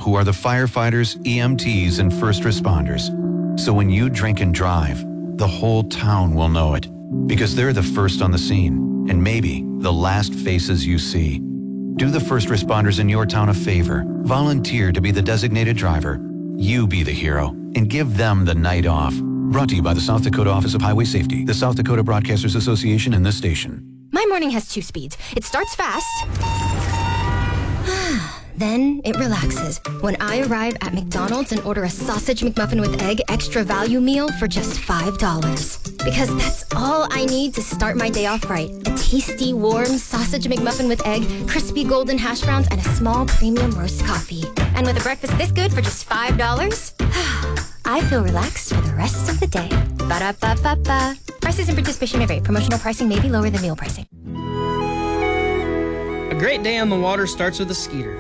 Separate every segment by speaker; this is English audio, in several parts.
Speaker 1: who are the firefighters, EMTs, and first responders. So when you drink and drive, the whole town will know it, because they're the first on the scene, and maybe the last faces you see. Do the first responders in your town a favor. Volunteer to be the designated driver. You be the hero, and give them the night off. Brought to you by the South Dakota Office of Highway Safety, the South Dakota Broadcasters Association, and this station.
Speaker 2: My morning has 2 speeds. It starts fast, then it relaxes when I arrive at McDonald's and order a sausage McMuffin with egg extra value meal for just $5. Because that's all I need to start my day off right. A tasty, warm sausage McMuffin with egg, crispy golden hash browns, and a small premium roast coffee. And with a breakfast this good for just $5, I feel relaxed for the rest of the day. Ba-da-ba-ba-ba. Prices and participation may vary. Promotional pricing may be lower than meal pricing.
Speaker 3: A great day on the water starts with a Skeeter.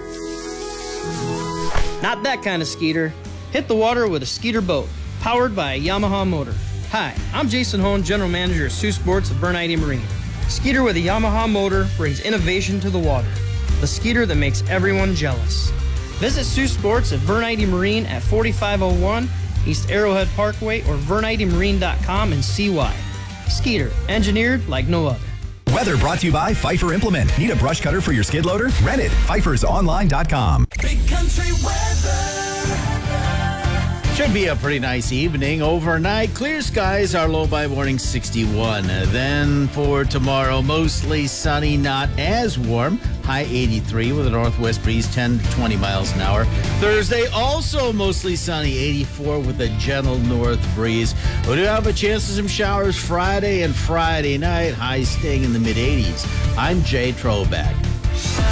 Speaker 3: Not that kind of Skeeter. Hit the water with a Skeeter boat, powered by a Yamaha motor. Hi, I'm Jason Hone, General Manager of Sioux Sports at Bernite Marine. Skeeter with a Yamaha motor brings innovation to the water. The Skeeter that makes everyone jealous. Visit Sioux Sports at Bernite Marine at 4501 East Arrowhead Parkway or VerniteMarine.com and see why. Skeeter, engineered like no other.
Speaker 4: Weather brought to you by Pfeiffer Implement. Need a brush cutter for your skid loader? Rent it. PfeiffersOnline.com.
Speaker 5: Big Country weather.
Speaker 6: Should be a pretty nice evening. Overnight, clear skies, our low by morning 61. Then for tomorrow, mostly sunny, not as warm. High 83 with a northwest breeze 10 to 20 miles an hour. Thursday, also mostly sunny, 84 with a gentle north breeze. We do have a chance of some showers Friday and Friday night. Highs staying in the mid-80s. I'm Jay Troback.